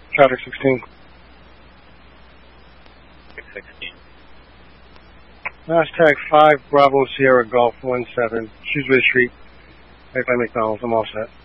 Traffic 16. 16. Hashtag 5 Bravo Sierra Golf 17. Shrewsbury Street. Right by McDonald's. I'm all set.